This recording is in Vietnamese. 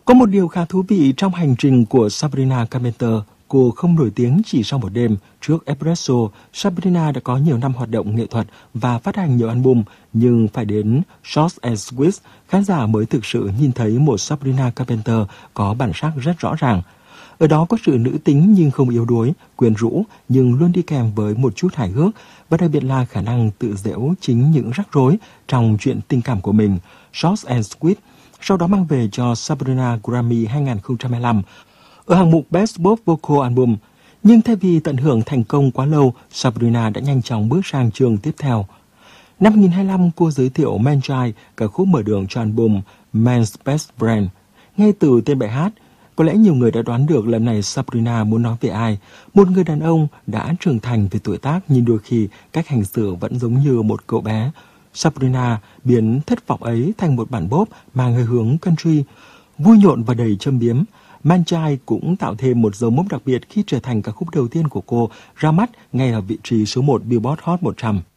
Có một điều khá thú vị trong hành trình của Sabrina Carpenter. Cô không nổi tiếng chỉ sau một đêm. Trước Espresso, Sabrina đã có nhiều năm hoạt động nghệ thuật và phát hành nhiều album, nhưng phải đến Short and Sweet, khán giả mới thực sự nhìn thấy một Sabrina Carpenter có bản sắc rất rõ ràng. Ở đó có sự nữ tính nhưng không yếu đuối, quyến rũ nhưng luôn đi kèm với một chút hài hước, và đặc biệt là khả năng tự giễu chính những rắc rối trong chuyện tình cảm của mình. Short and Sweet sau đó mang về cho Sabrina Grammy 2025 ở hạng mục Best Pop Vocal Album. Nhưng thay vì tận hưởng thành công quá lâu, Sabrina đã nhanh chóng bước sang chương tiếp theo. Năm 2025, cô giới thiệu Man Child, ca khúc mở đường cho album Man's Best Friend. Ngay từ tên bài hát, có lẽ nhiều người đã đoán được lần này Sabrina muốn nói về ai. Một người đàn ông đã trưởng thành về tuổi tác nhưng đôi khi cách hành xử vẫn giống như một cậu bé. Sabrina biến thất vọng ấy thành một bản pop mang hơi hướng country, vui nhộn và đầy châm biếm. Man Child cũng tạo thêm một dấu mốc đặc biệt khi trở thành ca khúc đầu tiên của cô ra mắt ngay ở vị trí số 1 Billboard Hot 100.